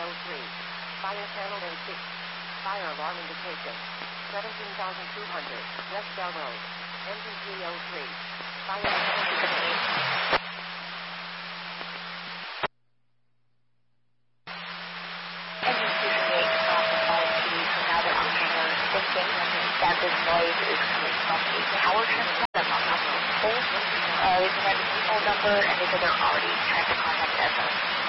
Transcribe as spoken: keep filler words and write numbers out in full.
oh three. Fire channel A six. Fire alarm indication. seventeen thousand two hundred. West Bell Road. Engine three oh three. Fire channel indication. That this noise is coming from a tower transformer that's on top of the pole. Uh, they provided the phone number and they said they're already trying to contact S O.